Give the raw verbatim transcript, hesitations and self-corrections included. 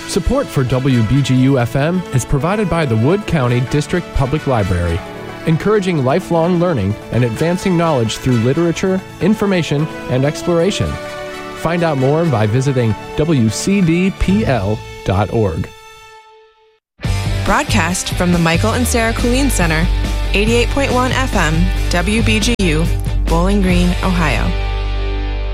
Support for W B G U F M is provided by the Wood County District Public Library, encouraging lifelong learning and advancing knowledge through literature, information, and exploration. Find out more by visiting w c d p l dot org. Broadcast from the Michael and Sarah Colleen Center, eighty-eight point one F M, W B G U, Bowling Green, Ohio.